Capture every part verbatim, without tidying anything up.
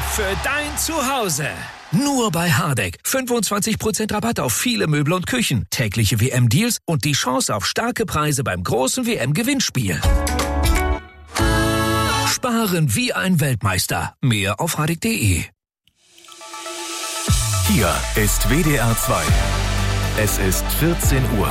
für dein Zuhause. Nur bei Hardegg. fünfundzwanzig Prozent Rabatt auf viele Möbel und Küchen, tägliche W M-Deals und die Chance auf starke Preise beim großen W M-Gewinnspiel. Sparen wie ein Weltmeister. Mehr auf hardegg punkt de. Hier ist W D R zwei. Es ist vierzehn Uhr.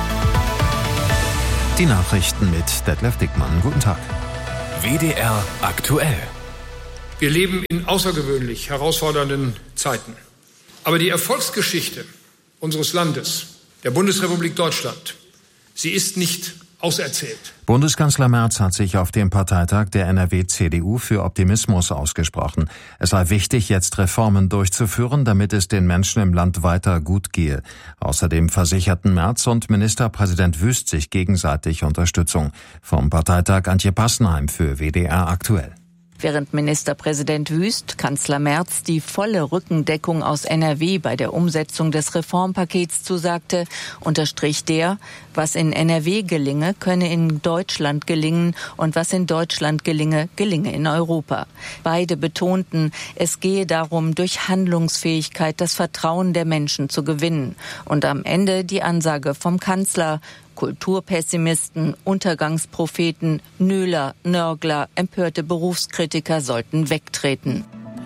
Die Nachrichten mit Detlef Dickmann. Guten Tag. W D R aktuell. Wir leben in außergewöhnlich herausfordernden Zeiten. Aber die Erfolgsgeschichte unseres Landes, der Bundesrepublik Deutschland, sie ist nicht auserzählt. Bundeskanzler Merz hat sich auf dem Parteitag der N R W-C D U für Optimismus ausgesprochen. Es sei wichtig, jetzt Reformen durchzuführen, damit es den Menschen im Land weiter gut gehe. Außerdem versicherten Merz und Ministerpräsident Wüst sich gegenseitig Unterstützung. Vom Parteitag Antje Passenheim für W D R aktuell. Während Ministerpräsident Wüst Kanzler Merz die volle Rückendeckung aus N R W bei der Umsetzung des Reformpakets zusagte, unterstrich der, was in N R W gelinge, könne in Deutschland gelingen und was in Deutschland gelinge, gelinge in Europa. Beide betonten, es gehe darum, durch Handlungsfähigkeit das Vertrauen der Menschen zu gewinnen. Und am Ende die Ansage vom Kanzler: Kulturpessimisten, Untergangspropheten, Nöler, Nörgler, empörte Berufskritiker sollten wegtreten.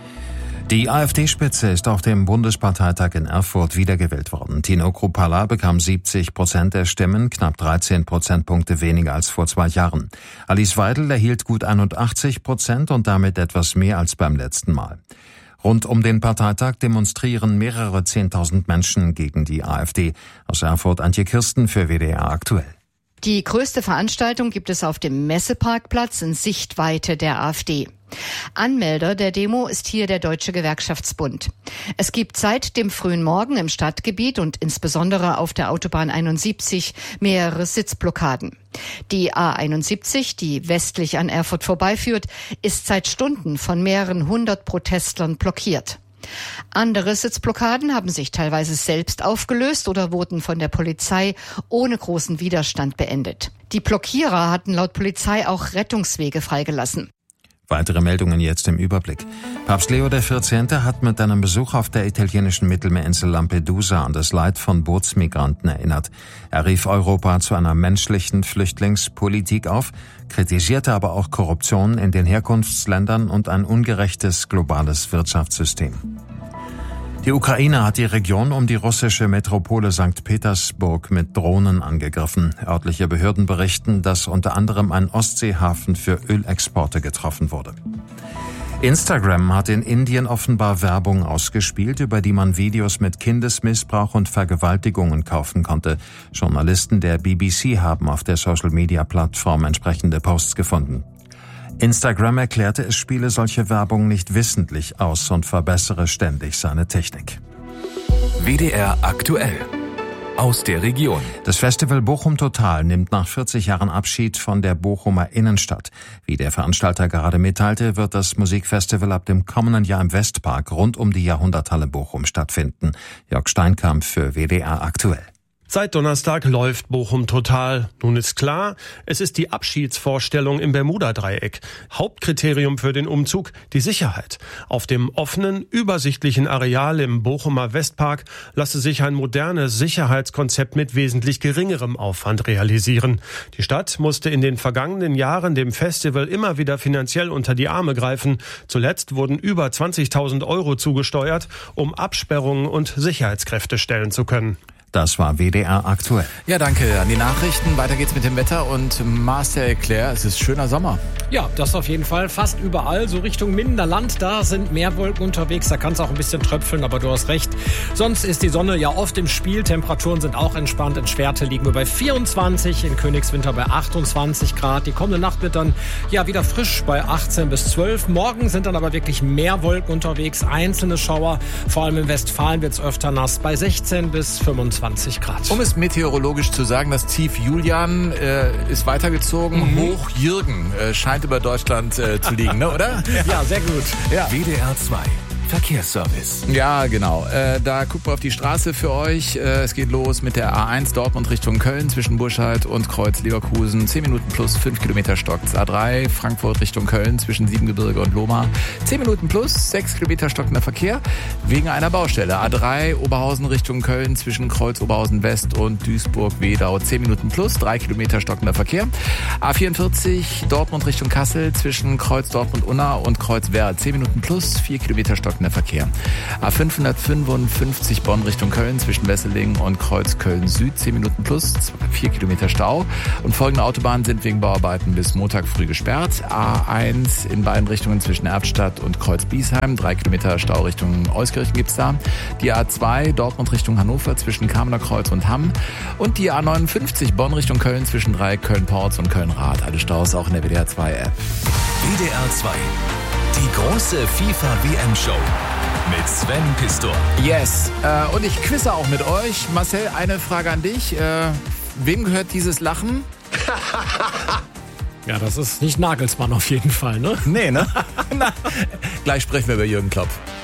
Die AfD-Spitze ist auf dem Bundesparteitag in Erfurt wiedergewählt worden. Tino Kruppalla bekam siebzig Prozent der Stimmen, knapp dreizehn Prozentpunkte weniger als vor zwei Jahren. Alice Weidel erhielt gut einundachtzig Prozent und damit etwas mehr als beim letzten Mal. Rund um den Parteitag demonstrieren mehrere Zehntausend Menschen gegen die AfD. Aus Erfurt Antje Kirsten für W D R aktuell. Die größte Veranstaltung gibt es auf dem Messeparkplatz in Sichtweite der AfD. Anmelder der Demo ist hier der Deutsche Gewerkschaftsbund. Es gibt seit dem frühen Morgen im Stadtgebiet und insbesondere auf der Autobahn einundsiebzig mehrere Sitzblockaden. Die A einundsiebzig, die westlich an Erfurt vorbeiführt, ist seit Stunden von mehreren hundert Protestlern blockiert. Andere Sitzblockaden haben sich teilweise selbst aufgelöst oder wurden von der Polizei ohne großen Widerstand beendet. Die Blockierer hatten laut Polizei auch Rettungswege freigelassen. Weitere Meldungen jetzt im Überblick. Papst Leo der vierzehnte hat mit einem Besuch auf der italienischen Mittelmeerinsel Lampedusa an das Leid von Bootsmigranten erinnert. Er rief Europa zu einer menschlichen Flüchtlingspolitik auf, kritisierte aber auch Korruption in den Herkunftsländern und ein ungerechtes globales Wirtschaftssystem. Die Ukraine hat die Region um die russische Metropole Sankt Petersburg mit Drohnen angegriffen. Örtliche Behörden berichten, dass unter anderem ein Ostseehafen für Ölexporte getroffen wurde. Instagram hat in Indien offenbar Werbung ausgespielt, über die man Videos mit Kindesmissbrauch und Vergewaltigungen kaufen konnte. Journalisten der B B C haben auf der Social-Media-Plattform entsprechende Posts gefunden. Instagram erklärte, es spiele solche Werbung nicht wissentlich aus und verbessere ständig seine Technik. W D R aktuell. Aus der Region. Das Festival Bochum Total nimmt nach vierzig Jahren Abschied von der Bochumer Innenstadt. Wie der Veranstalter gerade mitteilte, wird das Musikfestival ab dem kommenden Jahr im Westpark rund um die Jahrhunderthalle Bochum stattfinden. Jörg Steinkamp für W D R aktuell. Seit Donnerstag läuft Bochum Total. Nun ist klar, es ist die Abschiedsvorstellung im Bermuda-Dreieck. Hauptkriterium für den Umzug, die Sicherheit. Auf dem offenen, übersichtlichen Areal im Bochumer Westpark lasse sich ein modernes Sicherheitskonzept mit wesentlich geringerem Aufwand realisieren. Die Stadt musste in den vergangenen Jahren dem Festival immer wieder finanziell unter die Arme greifen. Zuletzt wurden über zwanzigtausend Euro zugesteuert, um Absperrungen und Sicherheitskräfte stellen zu können. Das war W D R aktuell. Ja, danke an die Nachrichten. Weiter geht's mit dem Wetter und Marcel Claire, es ist schöner Sommer. Ja, das auf jeden Fall. Fast überall. So Richtung Minderland, da sind mehr Wolken unterwegs. Da kann es auch ein bisschen tröpfeln, aber du hast recht. Sonst ist die Sonne ja oft im Spiel. Temperaturen sind auch entspannt. In Schwerte liegen wir bei vierundzwanzig, in Königswinter bei achtundzwanzig Grad. Die kommende Nacht wird dann ja wieder frisch bei achtzehn bis zwölf. Morgen sind dann aber wirklich mehr Wolken unterwegs. Einzelne Schauer. Vor allem in Westfalen wird es öfter nass bei sechzehn bis fünfundzwanzig Grad. Um es meteorologisch zu sagen, das Tief Julian äh, ist weitergezogen. Mhm. Hoch Jürgen äh, scheint über Deutschland äh, zu liegen, ne, oder? Ja, sehr gut. Ja. W D R zwei. Verkehrsservice. Ja, genau. Äh, da guckt man auf die Straße für euch. Äh, es geht los mit der A eins Dortmund Richtung Köln zwischen Burscheid und Kreuz Leverkusen. zehn Minuten plus fünf Kilometer stockt. A drei Frankfurt Richtung Köln zwischen Siebengebirge und Lohmar. zehn Minuten plus sechs Kilometer stockender Verkehr wegen einer Baustelle. A drei Oberhausen Richtung Köln zwischen Kreuz Oberhausen West und Duisburg-Wedau. zehn Minuten plus drei Kilometer stockender Verkehr. A vierundvierzig Dortmund Richtung Kassel zwischen Kreuz Dortmund-Unna und Kreuz Werl. zehn Minuten plus vier Kilometer stockender Verkehr. A fünfhundertfünfundfünfzig Bonn Richtung Köln zwischen Wesseling und Kreuz Köln Süd. zehn Minuten plus vier Kilometer Stau. Und folgende Autobahnen sind wegen Bauarbeiten bis Montag früh gesperrt. A eins in beiden Richtungen zwischen Erftstadt und Kreuz Biesheim. drei Kilometer Stau Richtung Euskirchen gibt's da. Die A zwei Dortmund Richtung Hannover zwischen Kamener Kreuz und Hamm. Und die A neunundfünfzig Bonn Richtung Köln zwischen Dreieck Köln-Porz und Köln-Rath. Alle Staus auch in der W D R zwei App. W D R zwei. Die große FIFA-W M-Show mit Sven Pistor. Yes, äh, und ich quizze auch mit euch. Marcel, eine Frage an dich. Äh, wem gehört dieses Lachen? Ja, das ist nicht Nagelsmann auf jeden Fall, ne? Nee, ne? Na, gleich sprechen wir über Jürgen Klopp.